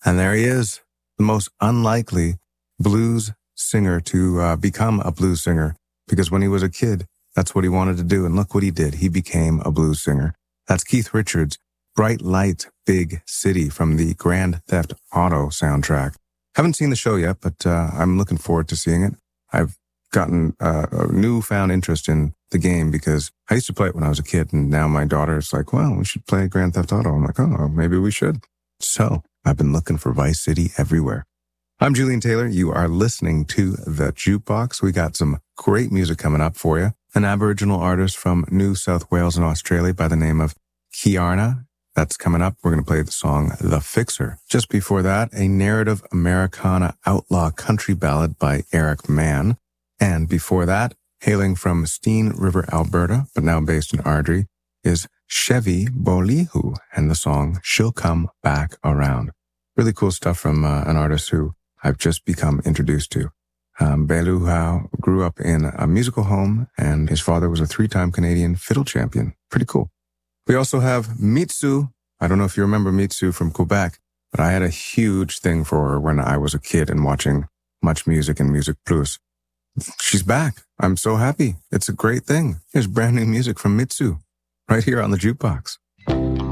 And there he is, the most unlikely blues singer to become a blues singer, because when he was a kid, that's what he wanted to do. And look what he did. He became a blues singer. That's Keith Richards, Bright Light, Big City from the Grand Theft Auto soundtrack. Haven't seen the show yet, but I'm looking forward to seeing it. I've gotten a newfound interest in the game because I used to play it when I was a kid, and now my daughter's like, well, we should play Grand Theft Auto. I'm like, oh, maybe we should. So I've been looking for Vice City everywhere. I'm Julian Taylor. You are listening to The Jukebox. We got some great music coming up for you. An Aboriginal artist from New South Wales in Australia by the name of Kiarna. That's coming up. We're going to play the song The Fixer. Just before that, a narrative Americana outlaw country ballad by Eric Mann. And before that, hailing from Steen River, Alberta, but now based in Ardrey, is Chevy Bolihu and the song She'll Come Back Around. Really cool stuff from an artist who I've just become introduced to. Belu grew up in a musical home, and his father was a 3-time Canadian fiddle champion. Pretty cool. We also have Mitsu. I don't know if you remember Mitsu from Quebec, but I had a huge thing for her when I was a kid and watching Much Music and Music Plus. She's back. I'm so happy. It's a great thing. Here's brand new music from Mitsu right here on the Jukebox.